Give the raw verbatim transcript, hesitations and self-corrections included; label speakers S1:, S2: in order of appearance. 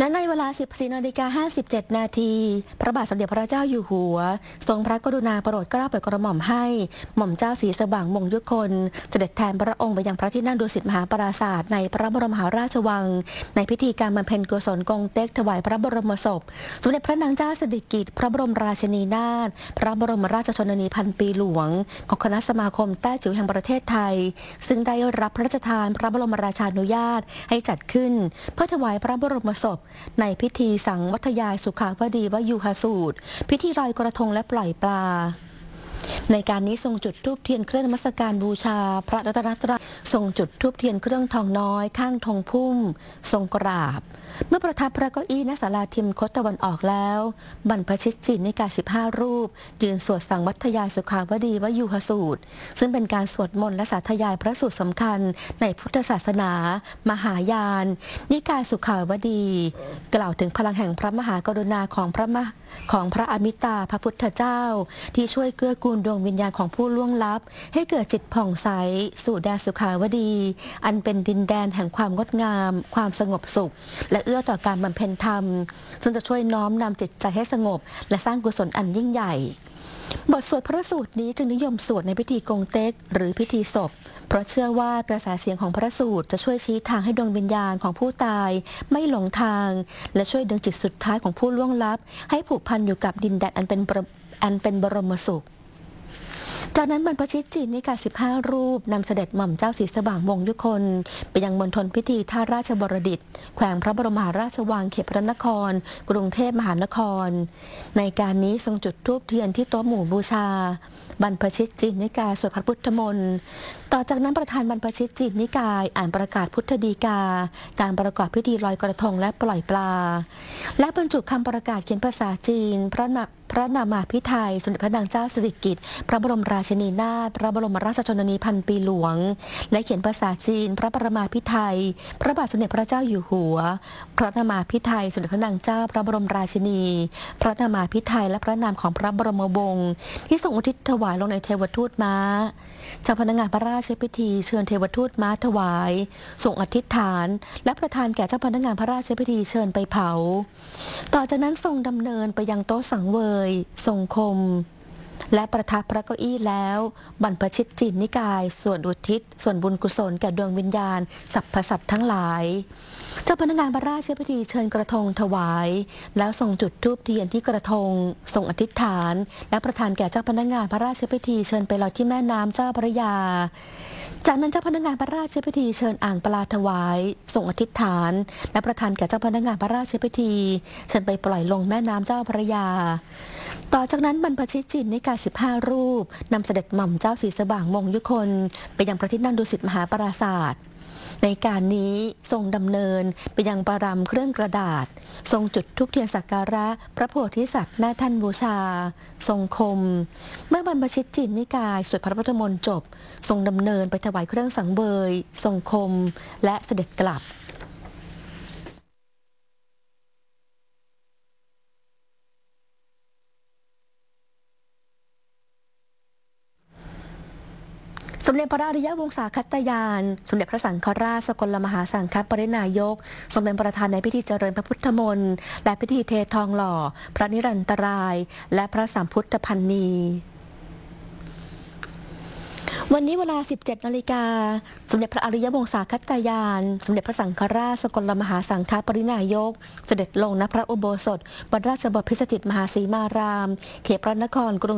S1: และในเวลา สิบสี่นาฬิกาห้าสิบเจ็ด นาทีพระบาทสมเด็จพระเจ้าอยู่หัวทรงพระกรุณาโปรดเกล้าโปรดกระหม่อมให้หม่อมเจ้าศรีสว่างมงคลยุคนเสด็จแทนพระองค์ไปยังพระที่นั่งดุสิตมหาปราสาทในพระบรมมหาราชวังในพิธีการบำเพ็ญกุศลกงเต็กถวายพระบรมศพสมเด็จพระนางเจ้าสิริกิติ์พระบรมราชินีนาถพระบรมราชชนนีพันปีหลวงของคณะสมาคมแต้จิ๋วแห่งประเทศไทยซึ่งได้รับพระราชทานพระบรมราชานุญาตให้จัดขึ้นเพื่อถวายพระบรมศพในพิธีสังวัทยายสุขาวดีวยูหสูตรพิธีลอยกระทงและปล่อยปลาในการนี้ทรงจุดธูปเทียนเครื่องนมัสการบูชาพระรัตนตรัยทรงจุดธูปเทียนเครื่องทองน้อยข้างธงพุ่มทรงกราบเมื่อประทับพระเก้าอี้ณศาลาทิมคตตะวันออกแล้วบรรพชิตจินิกายสิบห้ารูปยืนสวดสังวัทยายสุขาวดีวยูหสูตรซึ่งเป็นการสวดมนต์และสาธยายพระสูตรสำคัญในพุทธศาสนา มหายาน นิกายสุขาวดี กล่าวถึงพลังแห่งพระมหากรุณาของพระมหาของพระอมิตาพระพุทธเจ้าที่ช่วยเกื้อกูลดวงวิญญาณของผู้ล่วงลับให้เกิดจิตผ่องใสสู่แดนสุขาวดีอันเป็นดินแดนแห่งความงดงามความสงบสุขและเอื้อต่อการบำเพ็ญธรรมซึ่งจะช่วยน้อมนำจิตใจให้สงบและสร้างกุศลอันยิ่งใหญ่บทสวดพระสูตรนี้จึงนิยมสวดในพิธีกงเต็กหรือพิธีศพเพราะเชื่อว่ากระแสเสียงของพระสูตรจะช่วยชี้ทางให้ดวงวิญญาณของผู้ตายไม่หลงทางและช่วยดึงจิตสุดท้ายของผู้ล่วงลับให้ผูกพันอยู่กับดินแดนอันเป็นอันเป็นบรมสุขจากนั้นบรรพชิตจินิกายสิบห้ารูปนำเสด็จหม่อมเจ้าศรีสว่างมงคลยุคนไปยังมณฑลพิธีท่าราชบรดิตถ์แขวงพระบรมมหาราชวังเขตพระนครกรุงเทพมหานครในการนี้ทรงจุดธูปเทียนที่โต๊ะหมู่บูชาบรรพชิตจินิกายสวดพระพุทธมนต์ต่อจากนั้นประธานบรรพชิตจินิกายอ่านประกาศพุทธดีกาการประกอบพิธีลอยกระทงและปล่อยปลาและบรรจุคำประกาศเขียนภาษาจีนพระนักพระนามาภิไธยสมเด็จพระนางเจ้าสิริกิติ์พระบรมราชินีนาถพระบรมราชชนนีพันปีหลวงและเขียนภาษาจีนพระปรมาภิไธยพระบาทสมเด็จพระเจ้าอยู่หัวพระนามาภิไธยสมเด็จพระนางเจ้าพระบรมราชินีพระนามาภิไธยและพระนามของพระบรมวงศ์ที่ทรงอุทิศถวายลงในเทวทูตม้าเจ้าพนักงานพระราชพิธีเชิญเทวทูตม้าถวายส่งอธิษฐานและประทานแก่เจ้าพนักงานพระราชพิธีเชิญไปเผาต่อจากนั้นทรงดำเนินไปยังโต๊ะสังเวยทรงคมและประทับพระเก้าอี้แล้วบรรพชิตจินิกายส่วนอุทิศส่วนบุญกุศลแก่ดวงวิญญาณสรรพสัตว์ทั้งหลายเจ้าพนักงานพระราชพิธีเชิญกระทงถวายแล้วส่งจุดธูปเทียนที่กระทงส่งอธิษฐานและประทานแก่เจ้าพนักงานพระราชพิธีเชิญไปลอยที่แม่น้ำเจ้าพระยาจากนั้นเจ้าพนักงานพระราชพิธีเชิญอ่างปลาถวายส่งอธิษฐานและประทานแก่เจ้าพนักงานพระราชพิธีเชิญไปปล่อยลงแม่น้ำเจ้าพระยาต่อจากนั้นบรรพชิตจินิกายสิบห้ารูปนำเสด็จหม่อมเจ้าศรีสว่างมงคลยุคนไปยังพระที่นั่งดุสิตมหาปราสาทในการนี้ทรงดำเนินไปยังปรำเครื่องกระดาษทรงจุดธูปเทียนสักการะพระโพธิสัตว์หน้าแท่นบูชาทรงคมเมื่อบรรพชิตจินิกายสวดพระพุทธมนต์จบทรงดำเนินไปถวายเครื่องสังเวยทรงคมและเสด็จกลับสมเด็จพระอริยวงศาคัตยานสมเด็จพระสังฆราชสกลมหาสังฆปรินายกทรงเป็นประธานในพิธีเจริญพระพุทธมนต์และพิธีเททองหล่อพระนิรันตรายและพระสัมพุทธพันนีวันนี้เวลา สิบเจ็ดนาฬิกาสมเด็จพระอริยวงศาคัตยานสมเด็จพระสังฆราชสกลมหาสังฆปรินายกเสด็จลงณพระอุโบสถวัดราชบพิตรสถิตมหาสีมารามเขตพระนครกรุง